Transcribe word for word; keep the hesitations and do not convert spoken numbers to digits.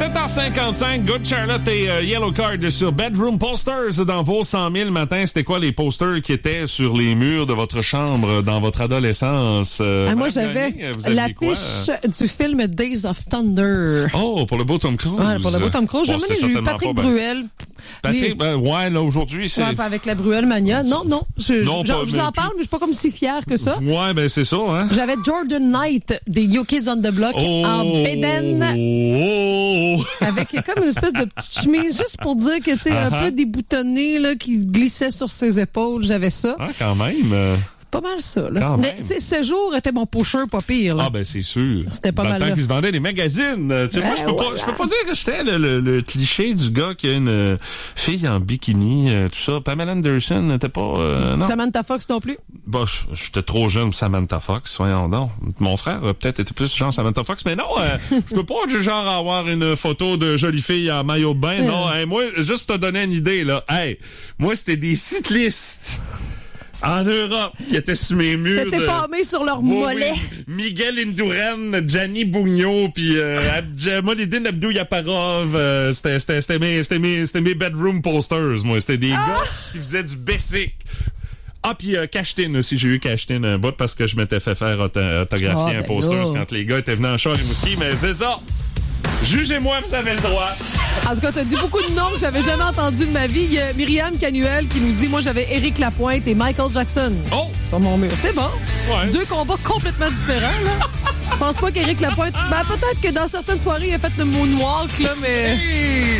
sept heures cinquante-cinq, Good Charlotte et euh, Yellow Card sur Bedroom Posters dans vos cent mille matin. C'était quoi les posters qui étaient sur les murs de votre chambre dans votre adolescence? Euh, ah, moi, j'avais l'affiche du film Days of Thunder. Oh, pour le beau Tom Cruise. Ouais, pour le beau Tom Cruise. Bon, J'ai eu Patrick Bruel. Patrick, Les... ben, ouais, là, aujourd'hui, c'est... Ouais, avec la Bruel Mania. Non, non, je, non, je, pas, je vous en parle, mais je suis pas comme si fière que ça. Ouais, ben, c'est ça, hein. J'avais Jordan Knight des New Kids on the Block oh, en bédaine. Oh, oh. Avec comme une espèce de petite chemise, juste pour dire que, tu sais, uh-huh. un peu déboutonnée, là, qui glissait sur ses épaules. J'avais ça. Ah, quand même. Euh... Pas mal ça, là. Quand mais, tu sais, ce jour était mon pusher pas pire, là. Ah, ben, c'est sûr. C'était pas Dans mal. Le temps là. qu'ils se vendaient des magazines. Tu sais, ben, moi, je peux voilà. pas, je peux pas dire que j'étais le, le, le cliché du gars qui a une euh, fille en bikini, euh, tout ça. Pamela Anderson n'était pas, euh, non. Samantha Fox non plus. Bah, j'étais trop jeune pour Samantha Fox, voyons donc. Mon frère a peut-être été plus genre Samantha Fox, mais non, euh, je peux pas du genre avoir une photo de jolie fille en maillot de bain, non. Hey, moi, juste pour te donner une idée, là. Hey, moi, c'était des cyclistes. En Europe, qui étaient sur mes murs. T'étais pâmé sur leurs mollets. Oui, Miguel Indurain, Gianni Bugno, puis euh, Molidine Abdou Yaparov. Euh, c'était, c'était, c'était, mes, c'était, mes, c'était mes bedroom posters, moi. C'était des ah! gars qui faisaient du basic. Ah, puis euh, Cashtin aussi. J'ai eu Cashtin un bout parce que je m'étais fait faire auto- autographier oh, un ben poster là. Quand les gars étaient venus en char et Mouski, mais c'est ça. Jugez-moi, vous avez le droit. En tout cas, t'as dit beaucoup de noms que j'avais jamais entendus de ma vie. Il y a Myriam Canuel qui nous dit, moi, j'avais Éric Lapointe et Michael Jackson. Oh! Sur mon mur. C'est bon. Ouais. Deux combats complètement différents, là. Je pense pas qu'Éric Lapointe... Ben, peut-être que dans certaines soirées, il a fait le moonwalk, là, mais...